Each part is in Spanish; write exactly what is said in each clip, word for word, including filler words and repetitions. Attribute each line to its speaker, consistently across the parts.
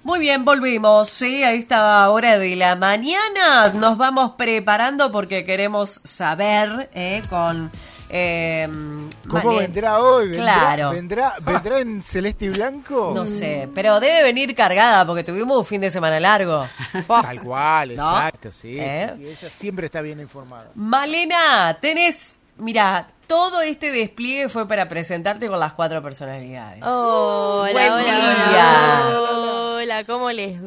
Speaker 1: Muy bien, volvimos, sí, a esta hora de la mañana nos vamos preparando porque queremos saber eh, con... Eh,
Speaker 2: ¿Cómo
Speaker 1: Malena.
Speaker 2: vendrá hoy? ¿Vendrá,
Speaker 1: Claro.
Speaker 2: ¿Vendrá, vendrá en celeste y blanco?
Speaker 1: No sé, pero debe venir cargada porque tuvimos un fin de semana largo.
Speaker 2: Tal cual,
Speaker 1: ¿No?
Speaker 2: exacto, sí,
Speaker 1: ¿Eh?
Speaker 2: sí, sí, ella siempre está bien informada.
Speaker 1: Malena, tenés, mira, todo este despliegue fue para presentarte con las cuatro personalidades.
Speaker 3: Hola,
Speaker 1: Buen
Speaker 3: hola,
Speaker 1: día.
Speaker 3: hola, hola, ¿cómo les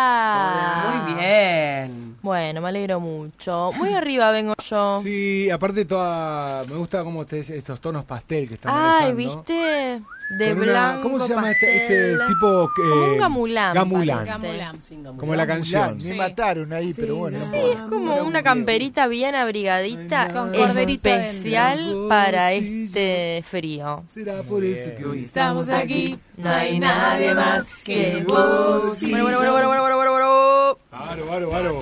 Speaker 3: va?
Speaker 1: Muy bien.
Speaker 3: Bueno, me alegro mucho. Muy arriba vengo yo.
Speaker 4: Sí, aparte toda me gusta como te, estos tonos pastel que están
Speaker 3: Ay,
Speaker 4: manejando.
Speaker 3: ¿viste? De
Speaker 4: Con una-
Speaker 3: blanco,
Speaker 4: ¿Cómo se llama este,
Speaker 3: pastel.
Speaker 4: este tipo? que
Speaker 3: Como un gamulán.
Speaker 4: Gamulán.
Speaker 3: parece.
Speaker 4: Como la canción.
Speaker 2: Me mataron ahí, pero bueno.
Speaker 3: Sí, es como una camperita bien abrigadita,
Speaker 5: Con corderito
Speaker 3: especial
Speaker 4: adentro.
Speaker 3: para
Speaker 4: Sí,
Speaker 3: este frío.
Speaker 4: Será por eso que hoy
Speaker 5: Estamos aquí,
Speaker 3: No hay nadie más que vos. Bueno, bueno, bueno, bueno, bueno, bueno, bueno, bueno.
Speaker 4: Claro, claro, claro.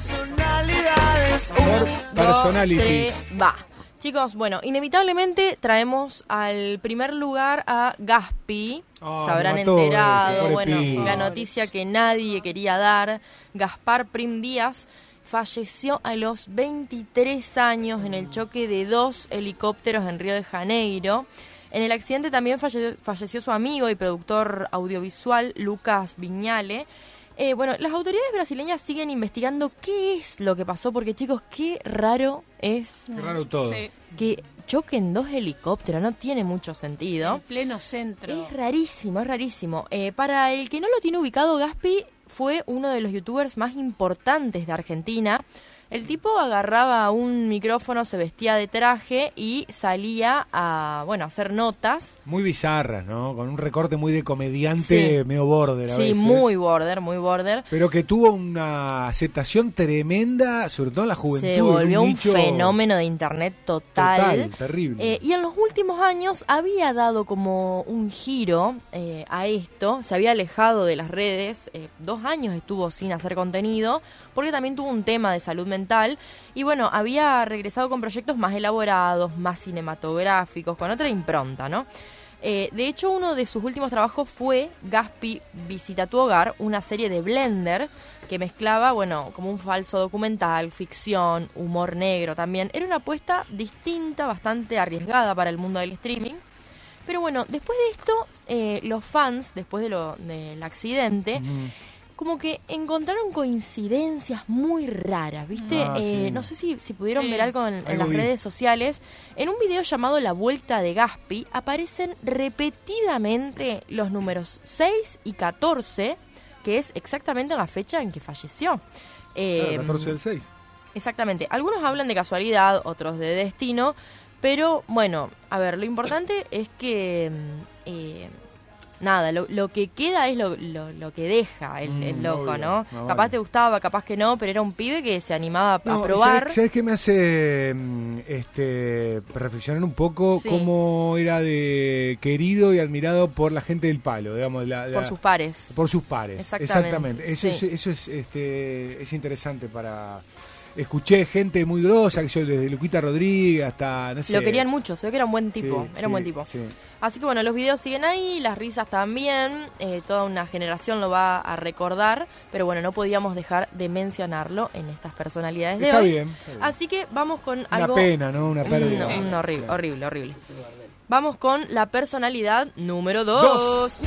Speaker 2: Personalidades.
Speaker 4: Personalities.
Speaker 3: Tres, va. Chicos, bueno, inevitablemente traemos al primer lugar a Gaspi.
Speaker 4: Ah,
Speaker 3: Se habrán
Speaker 4: me mató
Speaker 3: enterado,
Speaker 4: ese, pobre
Speaker 3: bueno,
Speaker 4: pibe.
Speaker 3: la noticia que nadie quería dar. Gaspar Prim Díaz falleció a los veintitrés años en el choque de dos helicópteros en Río de Janeiro. En el accidente también falleció, falleció su amigo y productor audiovisual Lucas Viñale. Eh, bueno, las autoridades brasileñas siguen investigando qué es lo que pasó, porque chicos, qué raro es
Speaker 4: Qué raro todo.
Speaker 5: Sí,
Speaker 3: que choquen dos helicópteros, no tiene mucho sentido.
Speaker 5: en pleno centro.
Speaker 3: Es rarísimo, es rarísimo. Eh, para el que no lo tiene ubicado, Gaspi fue uno de los youtubers más importantes de Argentina. El tipo agarraba un micrófono, se vestía de traje y salía a, bueno, a hacer notas.
Speaker 4: Muy bizarras, ¿no? Con un recorte muy de comediante,
Speaker 3: Sí.
Speaker 4: medio border a
Speaker 3: Sí,
Speaker 4: veces.
Speaker 3: muy border, muy border.
Speaker 4: Pero que tuvo una aceptación tremenda, sobre todo en la juventud.
Speaker 3: Se
Speaker 4: en
Speaker 3: volvió un,
Speaker 4: nicho
Speaker 3: fenómeno de internet total.
Speaker 4: Total, terrible.
Speaker 3: Eh, y en los últimos años había dado como un giro eh, a esto, se había alejado de las redes, eh, dos años estuvo sin hacer contenido, porque también tuvo un tema de salud mental, y bueno, había regresado con proyectos más elaborados, más cinematográficos, con otra impronta, ¿no? Eh, de hecho, uno de sus últimos trabajos fue Gaspi Visita tu Hogar, una serie de Blender que mezclaba, bueno, como un falso documental, ficción, humor negro también. Era una apuesta distinta, bastante arriesgada para el mundo del streaming. Pero bueno, después de esto, eh, los fans, después de lo, del accidente,
Speaker 4: Mm.
Speaker 3: como que encontraron coincidencias muy raras, ¿viste?
Speaker 4: Ah,
Speaker 3: eh,
Speaker 4: sí.
Speaker 3: No sé si, si pudieron
Speaker 5: Sí.
Speaker 3: ver algo en, en
Speaker 4: Algo
Speaker 3: las
Speaker 4: vi.
Speaker 3: redes sociales. En un video llamado La Vuelta de Gaspi aparecen repetidamente los números seis y catorce, que es exactamente la fecha en que falleció. Eh,
Speaker 4: Claro, catorce del seis.
Speaker 3: Exactamente. Algunos hablan de casualidad, otros de destino, pero bueno, a ver, lo importante es que mm, eh, nada, lo, lo que queda es lo, lo, lo que deja el, el
Speaker 4: Mm,
Speaker 3: loco,
Speaker 4: obvio.
Speaker 3: ¿no?
Speaker 4: No,
Speaker 3: Capaz
Speaker 4: vale.
Speaker 3: te gustaba, capaz que no, pero era un pibe que se animaba a
Speaker 4: No,
Speaker 3: probar.
Speaker 4: ¿sabes, ¿Sabes qué me hace mm, este, reflexionar un poco
Speaker 3: Sí.
Speaker 4: cómo era de querido y admirado por la gente del palo, digamos, la- la-
Speaker 3: Por sus pares.
Speaker 4: por sus pares?
Speaker 3: Exactamente,
Speaker 4: Eso,
Speaker 3: sí.
Speaker 4: es, eso es, este, es interesante para... Escuché gente muy grosa, que yo, desde Luquita Rodríguez hasta, no sé...
Speaker 3: Lo querían mucho, se ve que era un buen
Speaker 4: Sí,
Speaker 3: tipo, era
Speaker 4: sí,
Speaker 3: un buen tipo.
Speaker 4: sí.
Speaker 3: Así que bueno, los videos siguen ahí, las risas también, eh, toda una generación lo va a recordar, pero bueno, no podíamos dejar de mencionarlo en estas personalidades de
Speaker 4: Está
Speaker 3: hoy.
Speaker 4: bien, está bien.
Speaker 3: Así que vamos con
Speaker 4: Una
Speaker 3: algo...
Speaker 4: pena, ¿no? Una pérdida.
Speaker 3: Un, un horrible, horrible, horrible. Vamos con la personalidad número dos.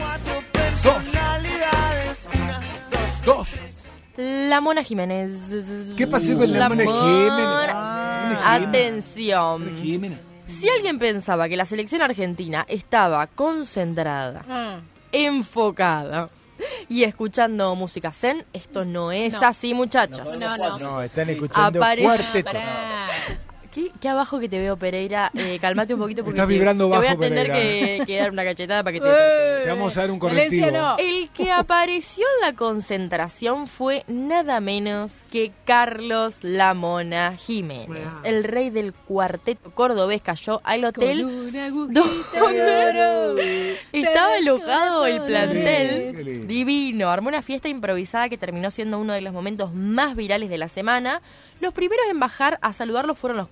Speaker 4: Dos.
Speaker 3: La Mona Jiménez.
Speaker 4: ¿Qué pasó con la Mona Jiménez?
Speaker 3: Mona-
Speaker 4: Ah, Mona Jiménez.
Speaker 3: Atención.
Speaker 4: Jiménez.
Speaker 3: Si alguien pensaba que la selección argentina estaba concentrada,
Speaker 5: Ah,
Speaker 3: enfocada y escuchando música zen, esto no es
Speaker 5: No.
Speaker 3: así, muchachos.
Speaker 5: no, no.
Speaker 2: No, están escuchando
Speaker 3: Aparece-
Speaker 2: cuarteto.
Speaker 5: Pará.
Speaker 3: ¿Qué, qué abajo que te veo, Pereira. Eh, calmate un poquito porque
Speaker 4: Estás
Speaker 3: te,
Speaker 4: vibrando
Speaker 3: te voy a
Speaker 4: bajo,
Speaker 3: tener
Speaker 4: Pereira.
Speaker 3: que, que dar una cachetada para que te...
Speaker 4: Te vamos a dar un correctivo.
Speaker 5: Violencia no.
Speaker 3: El que apareció en la concentración fue nada menos que Carlos La Mona Jiménez. El rey del cuarteto cordobés cayó al hotel
Speaker 5: Con una agujita
Speaker 3: donde
Speaker 5: de oro.
Speaker 3: estaba
Speaker 5: Tres
Speaker 3: alojado el
Speaker 5: corazones.
Speaker 3: plantel.
Speaker 4: Qué lindo.
Speaker 3: Divino. Armó una fiesta improvisada que terminó siendo uno de los momentos más virales de la semana. Los primeros en bajar a saludarlo fueron los, cor-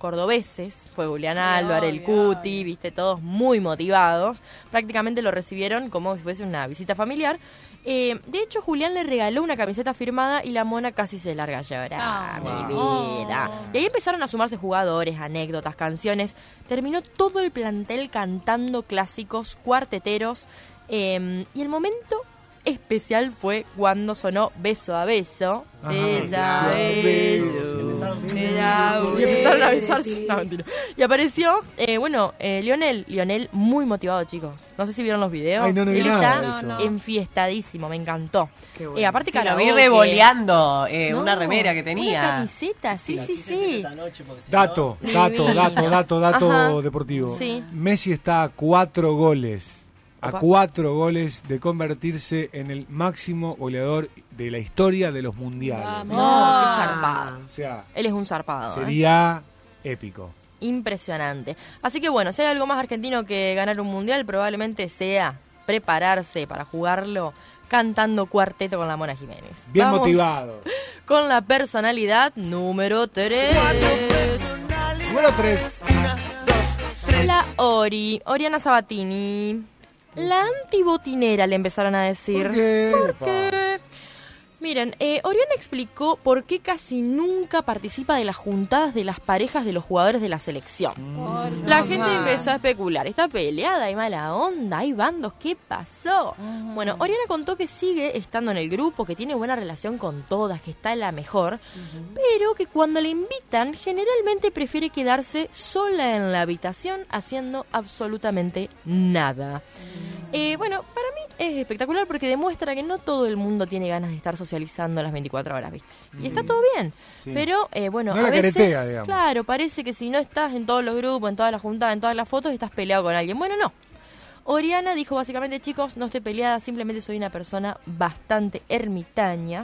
Speaker 3: cordobeses. Fue Julián
Speaker 5: Sí,
Speaker 3: Álvarez, el
Speaker 5: obvio,
Speaker 3: Cuti,
Speaker 5: obvio.
Speaker 3: viste, todos muy motivados. Prácticamente lo recibieron como si fuese una visita familiar. Eh, de hecho, Julián le regaló una camiseta firmada y la mona casi se larga a llorar,
Speaker 5: Ah,
Speaker 3: mi
Speaker 5: wow.
Speaker 3: vida. Y ahí empezaron a sumarse jugadores, anécdotas, canciones. Terminó todo el plantel cantando clásicos, cuarteteros. Eh, y el momento especial fue cuando sonó Beso a Beso.
Speaker 4: Ajá.
Speaker 3: Beso a
Speaker 4: Beso a
Speaker 3: beso.
Speaker 4: beso.
Speaker 3: Y empezaron a besarse. No, mentira. Y apareció, eh, bueno, eh, Lionel. Lionel muy motivado, chicos. No sé si vieron los videos.
Speaker 4: Ay, no, no vi
Speaker 3: Él
Speaker 4: nada
Speaker 3: está
Speaker 4: de eso.
Speaker 5: No, no.
Speaker 3: enfiestadísimo, me encantó.
Speaker 6: Qué
Speaker 3: Eh,
Speaker 6: bueno.
Speaker 3: aparte
Speaker 1: Sí, lo
Speaker 3: karaoke.
Speaker 1: vi revoleando eh,
Speaker 3: No,
Speaker 1: una remera que
Speaker 3: Una
Speaker 1: tenía.
Speaker 3: camiseta, sí, sí, sí.
Speaker 4: Dato, dato,
Speaker 3: Divino.
Speaker 4: dato, dato, dato
Speaker 3: Ajá.
Speaker 4: deportivo.
Speaker 3: Sí.
Speaker 4: Messi está a cuatro goles. A
Speaker 3: Opa.
Speaker 4: cuatro goles de convertirse en el máximo goleador de la historia de los mundiales.
Speaker 5: Vamos.
Speaker 3: No, qué
Speaker 6: Ah.
Speaker 3: zarpado.
Speaker 4: O sea,
Speaker 3: Él es un zarpado. ¿eh?
Speaker 4: sería épico.
Speaker 3: Impresionante. Así que bueno, si hay algo más argentino que ganar un mundial, probablemente sea prepararse para jugarlo cantando cuarteto con la Mona Jiménez.
Speaker 4: Bien
Speaker 3: Vamos
Speaker 4: motivado.
Speaker 3: Con la personalidad número tres.
Speaker 4: Número tres.
Speaker 3: La Ori, Oriana Sabatini. La antibotinera le empezaron a decir.
Speaker 4: ¿Por qué?
Speaker 3: Porque, miren, eh, Oriana explicó por qué casi nunca participa de las juntadas de las parejas de los jugadores de la selección.
Speaker 5: Por-
Speaker 3: La gente empezó a especular. Está peleada, hay mala onda, hay bandos. ¿Qué pasó? Bueno, Oriana contó que sigue estando en el grupo, que tiene buena relación con todas, que está la mejor, pero que cuando le invitan, generalmente prefiere quedarse sola en la habitación haciendo absolutamente nada. Eh, bueno, para mí es espectacular porque demuestra que no todo el mundo tiene ganas de estar socializando las veinticuatro horas, ¿viste? Y está todo bien.
Speaker 4: Sí.
Speaker 3: Pero, eh, bueno,
Speaker 4: No
Speaker 3: a
Speaker 4: la
Speaker 3: veces,
Speaker 4: caretea, digamos.
Speaker 3: claro, parece que si no estás en todos los grupos, en todas las juntadas, en todas las fotos, estás peleado con alguien. Bueno, no. Oriana dijo básicamente, chicos, no estoy peleada, simplemente soy una persona bastante ermitaña.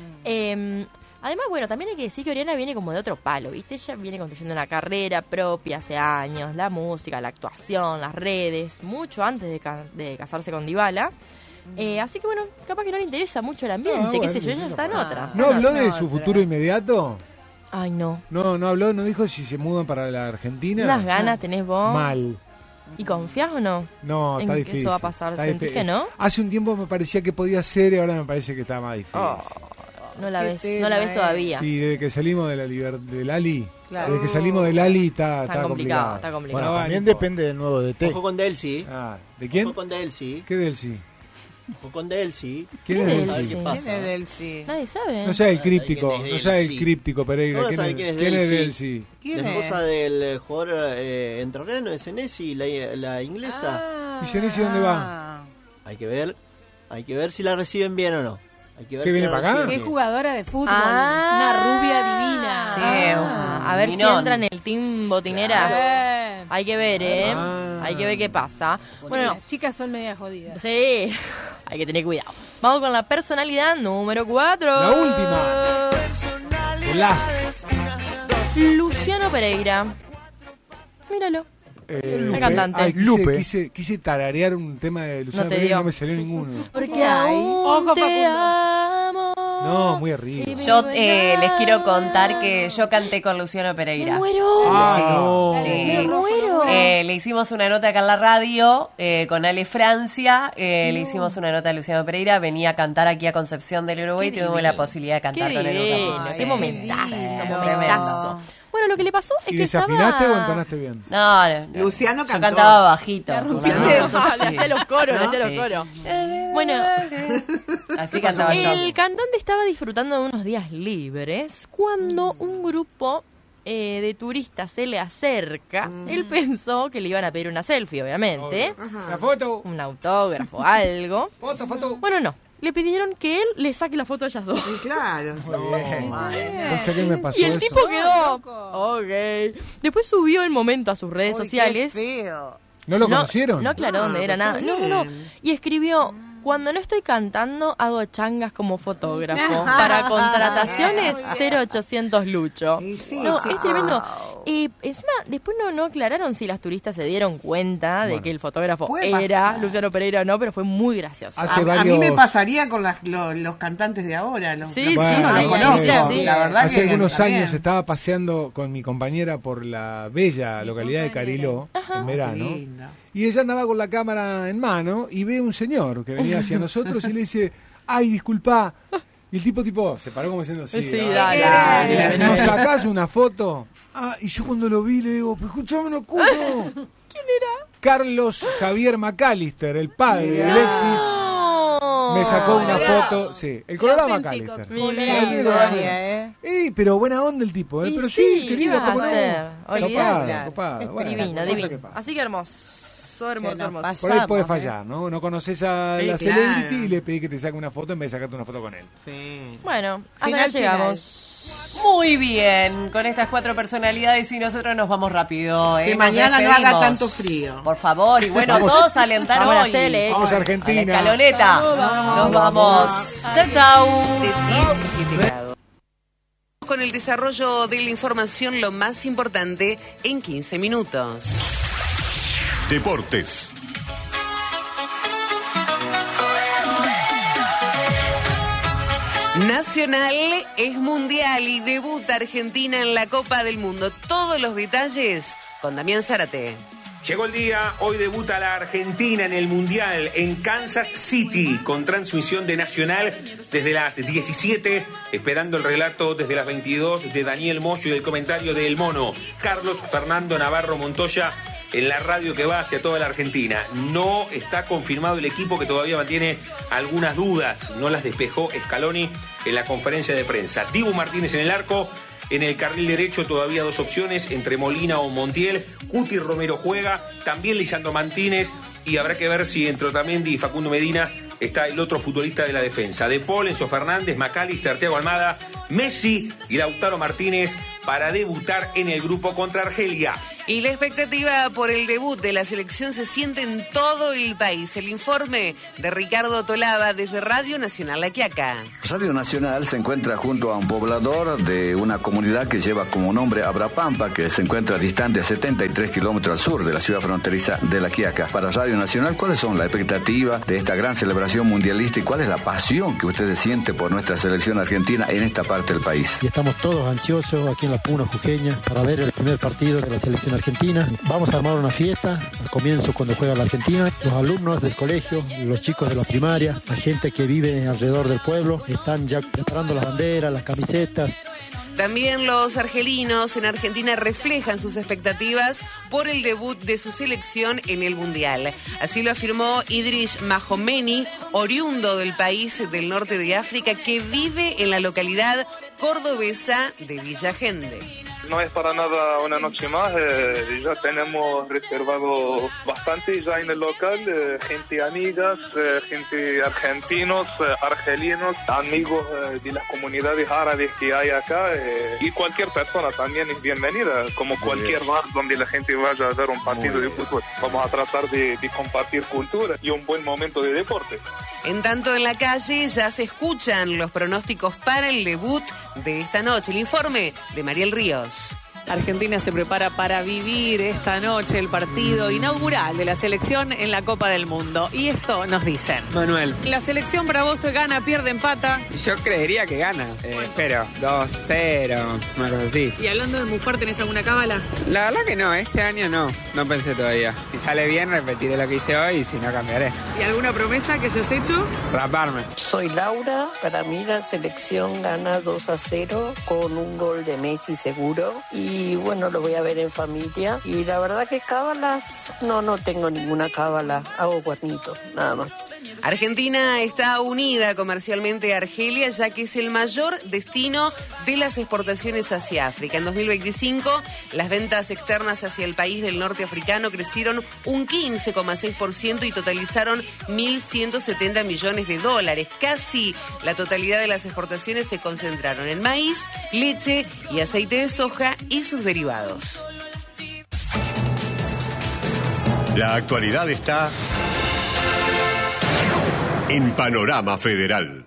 Speaker 3: Eh, además, bueno, también hay que decir que Oriana viene como de otro palo, ¿viste? Ella viene construyendo una carrera propia hace años, la música, la actuación, las redes, mucho antes de, ca- de casarse con Dybala. Eh, así que bueno, capaz que no le interesa mucho el ambiente,
Speaker 4: Ah,
Speaker 3: qué
Speaker 4: bueno,
Speaker 3: sé yo,
Speaker 4: sí,
Speaker 3: ella
Speaker 4: no
Speaker 3: está en
Speaker 6: pasa
Speaker 3: otra.
Speaker 6: nada.
Speaker 4: ¿No
Speaker 3: está en
Speaker 4: habló
Speaker 3: otra.
Speaker 4: de su
Speaker 6: otra.
Speaker 4: futuro inmediato?
Speaker 3: Ay, no.
Speaker 4: No, no habló, no dijo si se mudan para la Argentina.
Speaker 3: ¿Unas ganas tenés vos?
Speaker 4: Mal.
Speaker 3: ¿Y confías o no?
Speaker 4: No,
Speaker 3: ¿En
Speaker 4: está
Speaker 3: que
Speaker 4: difícil.
Speaker 3: eso va a pasar?
Speaker 4: Está
Speaker 3: ¿Sentís
Speaker 4: difí-
Speaker 3: que no?
Speaker 4: Hace un tiempo me parecía que podía ser y ahora me parece que está más difícil.
Speaker 3: No la
Speaker 6: Qué
Speaker 3: ves,
Speaker 6: tema,
Speaker 3: no la ves
Speaker 6: eh.
Speaker 3: todavía.
Speaker 4: Y desde que salimos de la liber- del Ali,
Speaker 6: Claro.
Speaker 4: desde que salimos del Ali está,
Speaker 3: Está
Speaker 4: está
Speaker 3: complicado,
Speaker 4: complicado.
Speaker 3: está complicado.
Speaker 2: Bueno,
Speaker 4: va,
Speaker 2: también
Speaker 4: no importa.
Speaker 2: depende del nuevo D T.
Speaker 7: Ojo con Delcy.
Speaker 4: Ah, ¿de quién?
Speaker 7: Ojo con Delcy.
Speaker 4: ¿Qué Delcy?
Speaker 7: Ojo con Delcy.
Speaker 4: ¿Quién
Speaker 3: ¿Quién
Speaker 4: es
Speaker 3: es
Speaker 7: A ver
Speaker 3: Delcy?
Speaker 7: qué
Speaker 6: ¿Quién
Speaker 7: pasa.
Speaker 6: es Delcy?
Speaker 3: Nadie sabe.
Speaker 4: No sea el
Speaker 7: Ah,
Speaker 4: críptico,
Speaker 7: ¿quién es
Speaker 4: no sea el
Speaker 7: Delcy?
Speaker 4: críptico, Pereira.
Speaker 7: No
Speaker 4: ¿Quién,
Speaker 7: sabe
Speaker 4: es,
Speaker 7: quién es
Speaker 4: quién es
Speaker 7: Delcy.
Speaker 4: Delcy?
Speaker 6: ¿Quién
Speaker 7: La
Speaker 6: es?
Speaker 7: esposa del eh, jugador eh, entrerriano de Senesi, la, la inglesa.
Speaker 6: Ah.
Speaker 4: ¿Y Senesi dónde va?
Speaker 7: Hay que ver, hay que ver si la reciben bien o no. Hay que ver
Speaker 4: ¿Qué
Speaker 7: si
Speaker 4: viene
Speaker 7: la
Speaker 4: para acá?
Speaker 7: reciben
Speaker 5: Qué
Speaker 7: bien.
Speaker 5: jugadora de fútbol.
Speaker 3: Ah.
Speaker 5: Una rubia divina.
Speaker 1: Sí,
Speaker 3: Ah,
Speaker 1: un
Speaker 3: a ver si
Speaker 1: minón.
Speaker 3: entra en el team botineras.
Speaker 5: Eh,
Speaker 3: Hay que ver, ¿eh?
Speaker 4: Ah.
Speaker 3: Hay que ver qué pasa. Bueno,
Speaker 5: Las chicas son media jodidas.
Speaker 3: sí, hay que tener cuidado. Vamos con la personalidad número cuatro.
Speaker 4: La última. The last.
Speaker 3: Luciano Pereira. Míralo.
Speaker 4: Eh,
Speaker 3: El cantante.
Speaker 4: Ay, quise,
Speaker 2: Lupe.
Speaker 4: Quise, quise tararear un tema de Luciano
Speaker 3: No te
Speaker 4: Pereira y
Speaker 3: dio.
Speaker 4: no me salió ninguno.
Speaker 3: Porque
Speaker 6: Ay.
Speaker 3: aún
Speaker 5: Ojo,
Speaker 3: te
Speaker 5: Facundo.
Speaker 3: amo.
Speaker 4: No, muy arriba.
Speaker 1: Yo eh, les quiero contar que yo canté con Luciano
Speaker 3: Me
Speaker 1: Pereira.
Speaker 3: muero.
Speaker 4: Ah, no.
Speaker 1: Sí.
Speaker 3: Me muero.
Speaker 1: Eh, le hicimos una nota acá en la radio eh, con Ale Francia. eh, Le hicimos una nota a Luciano Pereira. Venía a cantar aquí a Concepción del Uruguay y tuvimos la posibilidad de
Speaker 3: Qué
Speaker 1: cantar con él un
Speaker 3: divino,
Speaker 1: ratito.
Speaker 3: qué
Speaker 1: Sí.
Speaker 3: momentazo,
Speaker 6: lindo.
Speaker 3: momentazo. Bueno, lo que le pasó es
Speaker 4: ¿Y
Speaker 3: que
Speaker 4: desafinaste
Speaker 3: estaba...
Speaker 4: o entonaste bien?
Speaker 1: No, no, no.
Speaker 6: Luciano
Speaker 1: Yo
Speaker 6: cantó.
Speaker 1: cantaba bajito.
Speaker 5: La
Speaker 6: Luciano
Speaker 1: Luciano.
Speaker 6: cantó.
Speaker 3: le hacía los coros, le hacía
Speaker 1: Sí.
Speaker 3: los coros. Bueno,
Speaker 1: Así cantaba yo.
Speaker 3: el cantante estaba disfrutando de unos días libres cuando un grupo eh, de turistas se le acerca. Él pensó que le iban a pedir una selfie, obviamente.
Speaker 4: La foto.
Speaker 3: Un autógrafo, algo.
Speaker 4: Foto, foto.
Speaker 3: Bueno, no. Le pidieron que él le saque la foto a ellas dos.
Speaker 6: Sí, claro.
Speaker 4: Muy bien. No sé qué me pasó
Speaker 3: Y el
Speaker 4: eso.
Speaker 3: tipo quedó.
Speaker 5: loco.
Speaker 3: Ok. Después subió el momento a sus redes
Speaker 6: Uy,
Speaker 3: sociales.
Speaker 6: Qué feo.
Speaker 4: ¿No lo
Speaker 3: No-
Speaker 4: conocieron?
Speaker 3: No aclaró
Speaker 6: Ah,
Speaker 3: dónde era
Speaker 6: pero
Speaker 3: nada.
Speaker 6: está
Speaker 3: No, no, no.
Speaker 6: bien.
Speaker 3: Y escribió: Cuando no estoy cantando, hago changas como fotógrafo. Para contrataciones, cero ochocientos Lucho.
Speaker 6: Y sí,
Speaker 3: No,
Speaker 6: chicos.
Speaker 3: es tremendo. Y encima, después no, no aclararon si las turistas se dieron cuenta de
Speaker 4: Bueno.
Speaker 3: que el fotógrafo
Speaker 6: Puede
Speaker 3: era
Speaker 6: pasar.
Speaker 3: Luciano Pereira o no, pero fue muy gracioso.
Speaker 4: Hace
Speaker 6: A, a
Speaker 4: varios-
Speaker 6: mí me pasaría con las- lo- los cantantes de ahora. Los,
Speaker 3: Sí,
Speaker 6: los-
Speaker 3: sí,
Speaker 6: no
Speaker 3: sí,
Speaker 6: los
Speaker 3: sí,
Speaker 6: conozco,
Speaker 3: sí.
Speaker 6: la verdad
Speaker 4: Hace
Speaker 6: que
Speaker 4: algunos
Speaker 6: también.
Speaker 4: años estaba paseando con mi compañera por la bella localidad de Cariló, en verano,
Speaker 6: Qué lindo.
Speaker 4: y ella andaba con la cámara en mano y ve un señor que venía hacia nosotros y le dice, ay, disculpa. Y el tipo, tipo, se paró como diciendo, sí,
Speaker 3: Sí,
Speaker 4: ah,
Speaker 3: dale,
Speaker 6: dale,
Speaker 4: ¿nos
Speaker 6: dale.
Speaker 4: sacás una foto? Ah, y yo cuando lo vi le digo, pero escuchame una cosa. ¿Quién era? Carlos Javier McAllister, el padre de Alexis.
Speaker 3: No.
Speaker 4: Me sacó una
Speaker 5: Colorado.
Speaker 4: foto, sí, el Colorado
Speaker 5: El auténtico
Speaker 4: McAllister.
Speaker 3: Mi
Speaker 5: Colorado.
Speaker 3: vida.
Speaker 6: ¿eh?
Speaker 4: Eh, pero buena onda el tipo, ¿eh?
Speaker 3: Y
Speaker 4: Pero
Speaker 3: sí,
Speaker 4: sí,
Speaker 3: ¿qué
Speaker 4: querido,
Speaker 3: ibas a
Speaker 4: ¿cómo no?
Speaker 3: hacer?
Speaker 4: Copada,
Speaker 3: Olvidar.
Speaker 4: copada. Bueno,
Speaker 3: Divino,
Speaker 4: cosa que
Speaker 3: divino.
Speaker 4: pasa.
Speaker 3: Así que hermoso, hermoso,
Speaker 6: Se nos
Speaker 3: hermoso.
Speaker 6: pasó.
Speaker 4: Por ahí puede
Speaker 6: Pasamos,
Speaker 4: fallar, ¿no? No conoces a
Speaker 6: Sí,
Speaker 4: la
Speaker 6: claro.
Speaker 4: celebrity y le pedí que te saque una foto en vez de sacarte una foto con él.
Speaker 6: Sí.
Speaker 3: Bueno, hasta
Speaker 6: Final,
Speaker 3: acá llegamos.
Speaker 1: Muy bien, con estas cuatro personalidades y nosotros nos vamos rápido. ¿eh?
Speaker 6: Que
Speaker 1: Nos
Speaker 6: mañana no
Speaker 1: despedimos.
Speaker 6: haga tanto frío.
Speaker 1: Por favor, y bueno,
Speaker 4: Vamos.
Speaker 1: todos a alentar
Speaker 3: Vamos a la
Speaker 1: hoy.
Speaker 3: Cele.
Speaker 4: Vamos a
Speaker 1: A la
Speaker 4: Argentina.
Speaker 1: escaloneta. Nos vamos. Chau, chau.
Speaker 8: De diecisiete grados. Con el desarrollo de la información, lo más importante en quince minutos.
Speaker 9: Deportes.
Speaker 8: Nacional es mundial y debuta Argentina en la Copa del Mundo. Todos los detalles con Damián Zárate.
Speaker 10: Llegó el día, hoy debuta la Argentina en el Mundial en Kansas City con transmisión de Nacional desde las diecisiete, esperando el relato desde las veintidós de Daniel Moyo y el comentario de El Mono, Carlos Fernando Navarro Montoya en la radio que va hacia toda la Argentina. No está confirmado el equipo, que todavía mantiene algunas dudas, no las despejó Scaloni en la conferencia de prensa. Dibu Martínez en el arco. En el carril derecho todavía dos opciones, entre Molina o Montiel. Cuti Romero juega, también Lisandro Martínez, y habrá que ver si entre Otamendi y Facundo Medina está el otro futbolista de la defensa. De Paul, Enzo Fernández, McAllister, Thiago Almada, Messi y Lautaro Martínez para debutar en el grupo contra Argelia.
Speaker 8: Y la expectativa por el debut de la selección se siente en todo el país. El informe de Ricardo Tolaba desde Radio Nacional La Quiaca.
Speaker 11: Radio Nacional se encuentra junto a un poblador de una comunidad que lleva como nombre Abrapampa, que se encuentra distante a setenta y tres kilómetros al sur de la ciudad fronteriza de La Quiaca. Para Radio Nacional, ¿cuáles son las expectativas de esta gran celebración mundialista y cuál es la pasión que ustedes sienten por nuestra selección argentina en esta parte del país?
Speaker 12: Y estamos todos ansiosos aquí en la Puna Jujeña para ver el primer partido de la selección argentina. Vamos a armar una fiesta al comienzo cuando juega la Argentina. Los alumnos del colegio, los chicos de la primaria, la gente que vive alrededor del pueblo están ya preparando las banderas, las camisetas.
Speaker 8: También los argelinos en Argentina reflejan sus expectativas por el debut de su selección en el Mundial. Así lo afirmó Idris Mahomeni, oriundo del país del norte de África, que vive en la localidad cordobesa de Villa Gente.
Speaker 13: No es para nada una noche más, eh, ya tenemos reservado bastante ya en el local, eh, gente amigas, eh, gente argentinos, eh, argelinos, amigos eh, de las comunidades árabes que hay acá, eh, y cualquier persona también es bienvenida, como cualquier bar donde la gente vaya a ver un partido de fútbol. Vamos a tratar de, de compartir cultura y un buen momento de deporte.
Speaker 8: En tanto, en la calle ya se escuchan los pronósticos para el debut de esta noche. El informe de Mariel Ríos.
Speaker 14: Argentina se prepara para vivir esta noche el partido inaugural de la selección en la Copa del Mundo. Y esto nos dicen.
Speaker 15: Manuel.
Speaker 14: La selección para vos gana, pierde, empata.
Speaker 15: Yo creería que gana. Eh, espero. dos cero, una cosa así.
Speaker 14: Y hablando de Mufar, ¿tenés alguna cábala?
Speaker 15: La verdad que no, este año no. No pensé todavía. Si sale bien, repetiré lo que hice hoy y si no, cambiaré.
Speaker 14: ¿Y alguna promesa que hayas hecho?
Speaker 15: Raparme.
Speaker 16: Soy Laura. Para mí la selección gana dos a cero con un gol de Messi seguro. Y Y bueno, lo voy a ver en familia. Y la verdad que cábalas, no, no tengo ninguna cábala. Hago cuernito, nada más.
Speaker 8: Argentina está unida comercialmente a Argelia, ya que es el mayor destino de las exportaciones hacia África. En dos mil veinticinco, las ventas externas hacia el país del norte africano crecieron un quince coma seis por ciento y totalizaron mil ciento setenta millones de dólares. Casi la totalidad de las exportaciones se concentraron en maíz, leche y aceite de soja y sus derivados.
Speaker 9: La actualidad está en Panorama Federal.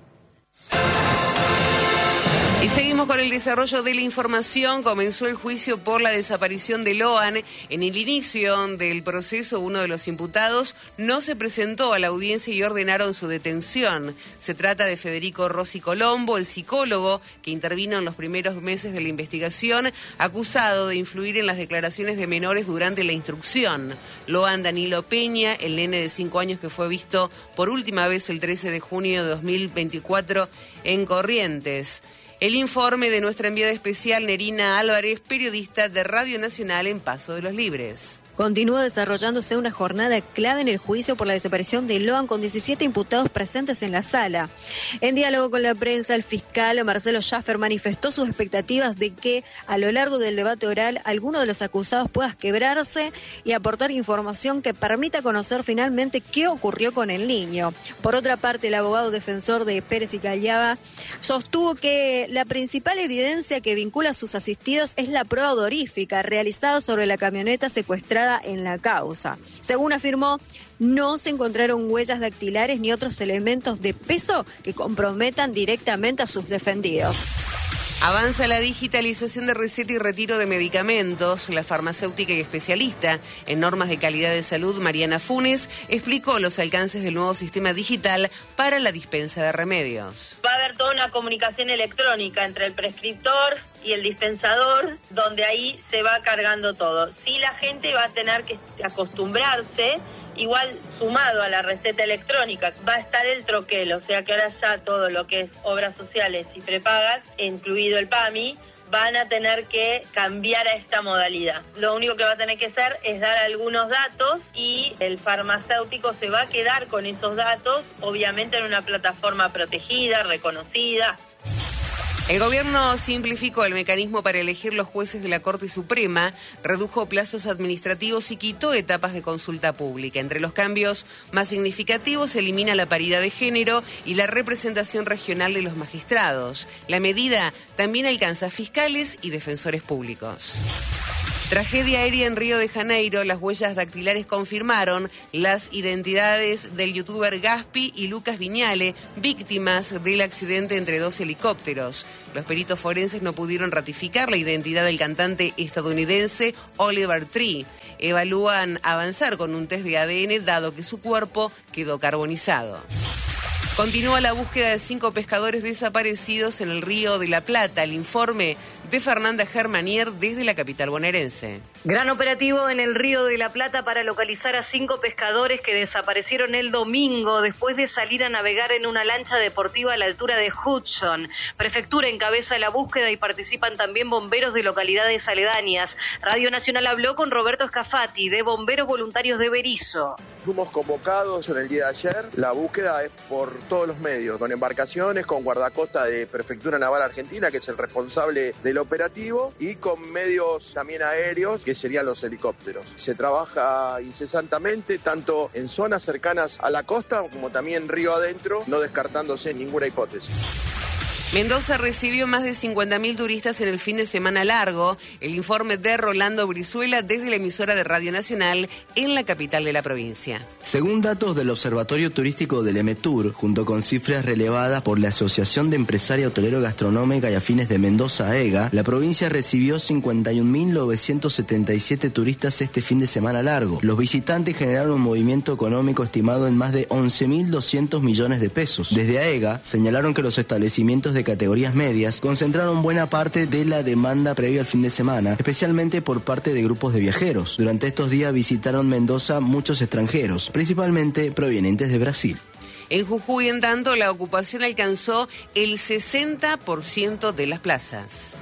Speaker 8: Y seguimos con el desarrollo de la información. Comenzó el juicio por la desaparición de Loan. En el inicio del proceso, uno de los imputados no se presentó a la audiencia y ordenaron su detención. Se trata de Federico Rossi Colombo, el psicólogo que intervino en los primeros meses de la investigación, acusado de influir en las declaraciones de menores durante la instrucción. Loan Danilo Peña, el nene de cinco años que fue visto por última vez el trece de junio de dos mil veinticuatro en Corrientes. El informe de nuestra enviada especial Nerina Álvarez, periodista de Radio Nacional en Paso de los Libres.
Speaker 17: Continúa desarrollándose una jornada clave en el juicio por la desaparición de Loan con diecisiete imputados presentes en la sala. En diálogo con la prensa, el fiscal Marcelo Schaffer manifestó sus expectativas de que a lo largo del debate oral alguno de los acusados pueda quebrarse y aportar información que permita conocer finalmente qué ocurrió con el niño. Por otra parte, el abogado defensor de Pérez y Callaba sostuvo que la principal evidencia que vincula a sus asistidos es la prueba odorífica realizada sobre la camioneta secuestrada en la causa. Según afirmó, no se encontraron huellas dactilares ni otros elementos de peso que comprometan directamente a sus defendidos.
Speaker 8: Avanza la digitalización de receta y retiro de medicamentos. La farmacéutica y especialista en normas de calidad de salud, Mariana Funes, explicó los alcances del nuevo sistema digital para la dispensa de remedios.
Speaker 18: Va a haber toda una comunicación electrónica entre el prescriptor y el dispensador, donde ahí se va cargando todo. Sí, la gente va a tener que acostumbrarse. Igual, sumado a la receta electrónica, va a estar el troquel, o sea que ahora ya todo lo que es obras sociales y prepagas, incluido el P A M I, van a tener que cambiar a esta modalidad. Lo único que va a tener que hacer es dar algunos datos y el farmacéutico se va a quedar con esos datos, obviamente en una plataforma protegida, reconocida.
Speaker 8: El gobierno simplificó el mecanismo para elegir los jueces de la Corte Suprema, redujo plazos administrativos y quitó etapas de consulta pública. Entre los cambios más significativos se elimina la paridad de género y la representación regional de los magistrados. La medida también alcanza fiscales y defensores públicos. Tragedia aérea en Río de Janeiro. Las huellas dactilares confirmaron las identidades del youtuber Gaspi y Lucas Viñale, víctimas del accidente entre dos helicópteros. Los peritos forenses no pudieron ratificar la identidad del cantante estadounidense Oliver Tree. Evalúan avanzar con un test de A D N dado que su cuerpo quedó carbonizado. Continúa la búsqueda de cinco pescadores desaparecidos en el Río de la Plata. El informe de Fernanda Germanier desde la capital bonaerense.
Speaker 19: Gran operativo en el Río de la Plata para localizar a cinco pescadores que desaparecieron el domingo después de salir a navegar en una lancha deportiva a la altura de Hudson. Prefectura encabeza la búsqueda y participan también bomberos de localidades aledañas. Radio Nacional habló con Roberto Scafati, de Bomberos Voluntarios de Berizo.
Speaker 20: Fuimos convocados en el día de ayer. La búsqueda es por todos los medios, con embarcaciones, con guardacosta de Prefectura Naval Argentina, que es el responsable del operativo, y con medios también aéreos, que serían los helicópteros. Se trabaja incesantemente, tanto en zonas cercanas a la costa, como también río adentro, no descartándose ninguna hipótesis.
Speaker 8: Mendoza recibió más de cincuenta mil turistas en el fin de semana largo. El informe de Rolando Brizuela desde la emisora de Radio Nacional en la capital de la provincia.
Speaker 21: Según datos del Observatorio Turístico del EMETUR, junto con cifras relevadas por la Asociación de Empresaria Hotelero Gastronómica y Afines de Mendoza, AEGA, la provincia recibió cincuenta y un mil novecientos setenta y siete turistas este fin de semana largo. Los visitantes generaron un movimiento económico estimado en más de once mil doscientos millones de pesos. Desde AEGA señalaron que los establecimientos de categorías medias concentraron buena parte de la demanda previa al fin de semana, especialmente por parte de grupos de viajeros. Durante estos días visitaron Mendoza muchos extranjeros, principalmente provenientes de Brasil.
Speaker 8: En Jujuy, en tanto, la ocupación alcanzó el sesenta por ciento de las plazas.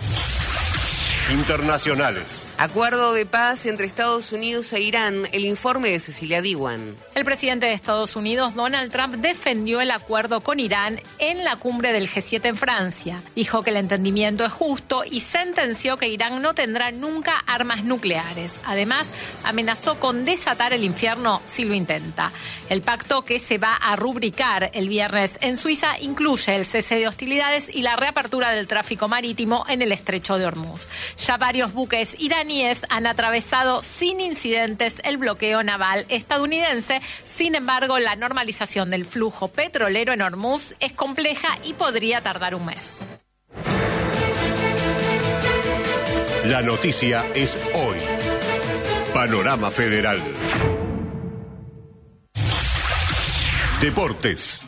Speaker 9: Internacionales.
Speaker 8: Acuerdo de paz entre Estados Unidos e Irán. El informe de Cecilia Diwan.
Speaker 22: El presidente de Estados Unidos, Donald Trump, defendió el acuerdo con Irán en la cumbre del G siete en Francia. Dijo que el entendimiento es justo y sentenció que Irán no tendrá nunca armas nucleares. Además, amenazó con desatar el infierno si lo intenta. El pacto, que se va a rubricar el viernes en Suiza, incluye el cese de hostilidades y la reapertura del tráfico marítimo en el estrecho de Hormuz. Ya varios buques iraníes han atravesado sin incidentes el bloqueo naval estadounidense. Sin embargo, la normalización del flujo petrolero en Hormuz es compleja y podría tardar un mes.
Speaker 9: La noticia es hoy. Panorama Federal. Deportes.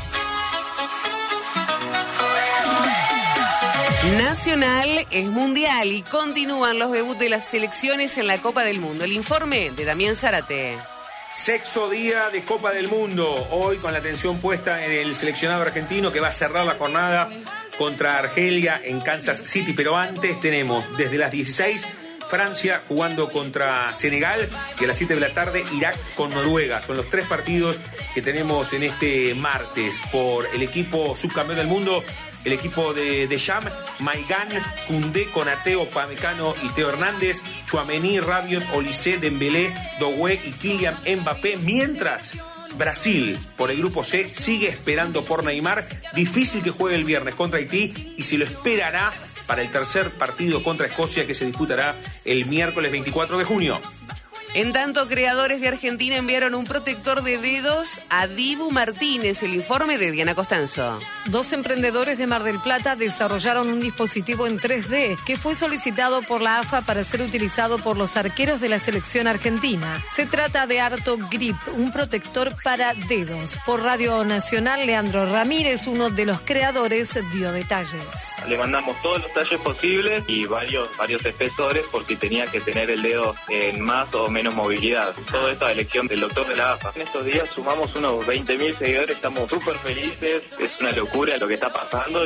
Speaker 8: Nacional es mundial y continúan los debuts de las selecciones en la Copa del Mundo. El informe de Damián Zárate.
Speaker 10: Sexto día de Copa del Mundo, hoy con la atención puesta en el seleccionado argentino que va a cerrar la jornada contra Argelia en Kansas City, pero antes tenemos desde las dieciséis Francia jugando contra Senegal y a las siete de la tarde Irak con Noruega. Son los tres partidos que tenemos en este martes por el equipo subcampeón del mundo. El equipo de Deschamps, Maigán, Koundé, Konaté, Upamecano y Teo Hernández, Tchouaméni, Rabiot, Olise, Dembélé, Doué y Kylian Mbappé. Mientras Brasil, por el grupo C, sigue esperando por Neymar. Difícil que juegue el viernes contra Haití y se lo esperará para el tercer partido contra Escocia que se disputará el miércoles veinticuatro de junio.
Speaker 8: En tanto, creadores de Argentina enviaron un protector de dedos a Dibu Martínez. El informe de Diana Costanzo.
Speaker 14: Dos emprendedores de Mar del Plata desarrollaron un dispositivo en tres D que fue solicitado por la A F A para ser utilizado por los arqueros de la selección argentina. Se trata de Arto Grip, un protector para dedos. Por Radio Nacional, Leandro Ramírez, uno de los creadores, dio detalles.
Speaker 2: Le mandamos todos los talles posibles y varios, varios espesores porque tenía que tener el dedo en más o menos menos movilidad. Todo esto a elección del doctor de la A F A. En estos días sumamos unos veinte mil seguidores, estamos súper felices, es una locura lo que está pasando.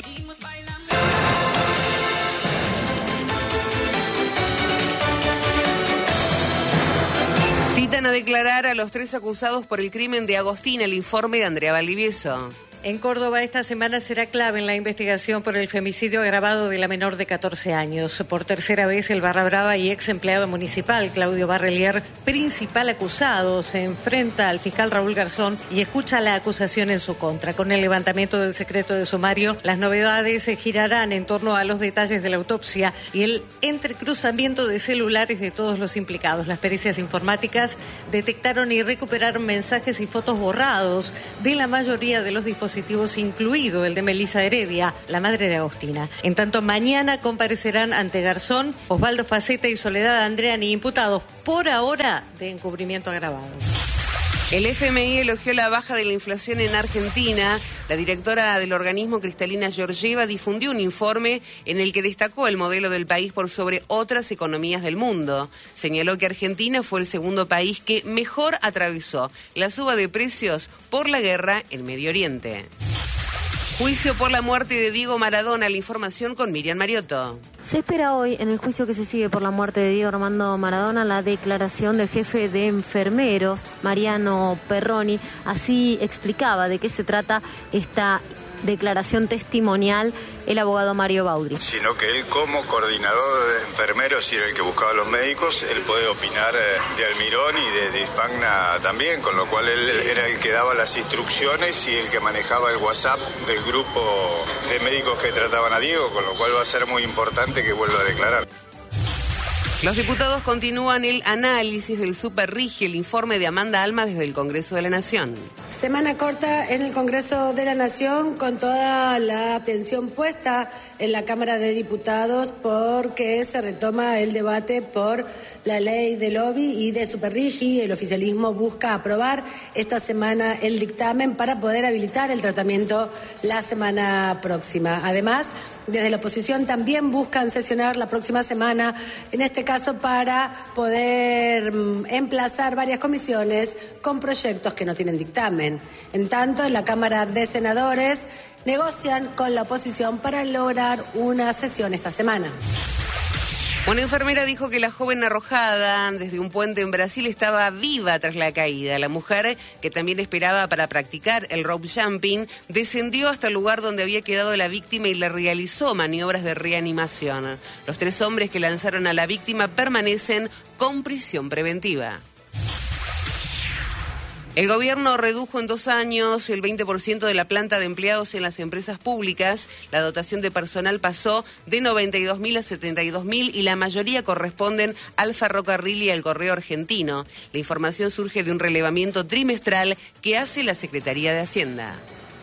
Speaker 8: Citan a declarar a los tres acusados por el crimen de Agostina. El informe de Andrea Valdivieso.
Speaker 7: En Córdoba esta semana será clave en la investigación por el femicidio agravado de la menor de catorce años. Por tercera vez el Barra Brava y ex empleado municipal Claudio Barrelier, principal acusado, se enfrenta al fiscal Raúl Garzón y escucha la acusación en su contra. Con el levantamiento del secreto de sumario, las novedades se girarán en torno a los detalles de la autopsia y el entrecruzamiento de celulares de todos los implicados. Las pericias informáticas detectaron y recuperaron mensajes y fotos borrados de la mayoría de los dispositivos, incluido el de Melisa Heredia, la madre de Agostina. En tanto, mañana comparecerán ante Garzón, Osvaldo Faceta y Soledad Andreani, imputados por ahora de encubrimiento agravado.
Speaker 8: El F M I elogió la baja de la inflación en Argentina. La directora del organismo, Cristalina Georgieva, difundió un informe en el que destacó el modelo del país por sobre otras economías del mundo. Señaló que Argentina fue el segundo país que mejor atravesó la suba de precios por la guerra en Medio Oriente. Juicio por la muerte de Diego Maradona. La información con Miriam Mariotto.
Speaker 23: Se espera hoy, en el juicio que se sigue por la muerte de Diego Armando Maradona, la declaración del jefe de enfermeros, Mariano Perroni. Así explicaba de qué se trata esta declaración testimonial el abogado Mario Baudri.
Speaker 24: Sino que él, como coordinador de enfermeros y era el que buscaba a los médicos, él puede opinar de Almirón y de, de Hispagna también, con lo cual él era el que daba las instrucciones y el que manejaba el WhatsApp del grupo de médicos que trataban a Diego, con lo cual va a ser muy importante que vuelva a declarar.
Speaker 8: Los diputados continúan el análisis del Superrigi, el informe de Amanda Alma desde el Congreso de la Nación.
Speaker 25: Semana corta en el Congreso de la Nación con toda la atención puesta en la Cámara de Diputados porque se retoma el debate por la ley de lobby y de Superrigi. El oficialismo busca aprobar esta semana el dictamen para poder habilitar el tratamiento la semana próxima. Además, desde la oposición también buscan sesionar la próxima semana, en este caso para poder mm, emplazar varias comisiones con proyectos que no tienen dictamen. En tanto, en la Cámara de Senadores negocian con la oposición para lograr una sesión esta semana.
Speaker 8: Una enfermera dijo que la joven arrojada desde un puente en Brasil estaba viva tras la caída. La mujer, que también esperaba para practicar el rope jumping, descendió hasta el lugar donde había quedado la víctima y le realizó maniobras de reanimación. Los tres hombres que lanzaron a la víctima permanecen con prisión preventiva. El gobierno redujo en dos años el veinte por ciento de la planta de empleados en las empresas públicas. La dotación de personal pasó de noventa y dos mil a setenta y dos mil y la mayoría corresponden al ferrocarril y al correo argentino. La información surge de un relevamiento trimestral que hace la Secretaría de Hacienda.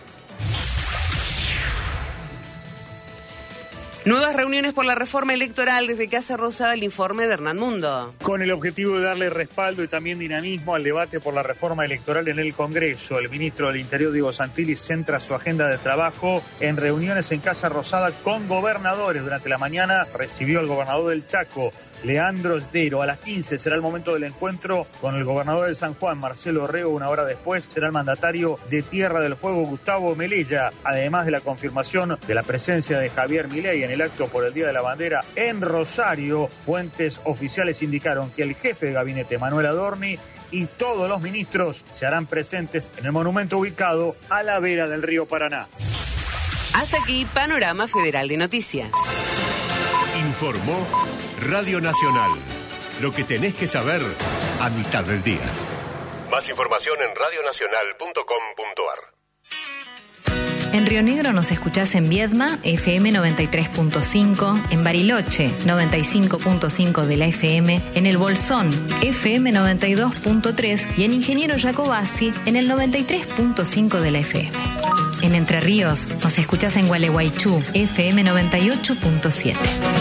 Speaker 8: Nuevas reuniones por la reforma electoral desde Casa Rosada, el informe de Hernán Mundo.
Speaker 1: Con el objetivo de darle respaldo y también dinamismo al debate por la reforma electoral en el Congreso, el ministro del Interior, Diego Santilli, centra su agenda de trabajo en reuniones en Casa Rosada con gobernadores. Durante la mañana recibió al gobernador del Chaco, Leandro Sdero. A las quince será el momento del encuentro con el gobernador de San Juan, Marcelo Orrego. Una hora después será el mandatario de Tierra del Fuego, Gustavo Melella, además de la confirmación de la presencia de Javier Milei en el acto por el Día de la Bandera en Rosario. Fuentes oficiales indicaron que el jefe de gabinete, Manuel Adorni, y todos los ministros se harán presentes en el monumento ubicado a la vera del río Paraná.
Speaker 8: Hasta aquí, Panorama Federal de Noticias.
Speaker 9: Informó Radio Nacional. Lo que tenés que saber a mitad del día. Más información en radio nacional punto com punto a r.
Speaker 3: En Río Negro nos escuchás en Viedma, F M noventa y tres punto cinco, en Bariloche, noventa y cinco punto cinco de la F M, en El Bolsón, F M noventa y dos punto tres y en Ingeniero Jacobasi, en el noventa y tres punto cinco de la F M. En Entre Ríos nos escuchás en Gualeguaychú, F M noventa y ocho punto siete.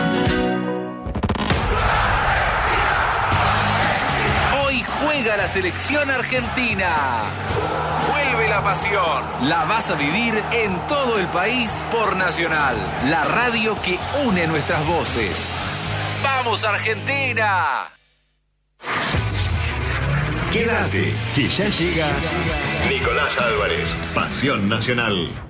Speaker 4: Juega la selección argentina. Vuelve la pasión. La vas a vivir en todo el país por Nacional, la radio que une nuestras voces. ¡Vamos, Argentina!
Speaker 9: Quédate, que ya llega Nicolás Álvarez, Pasión Nacional.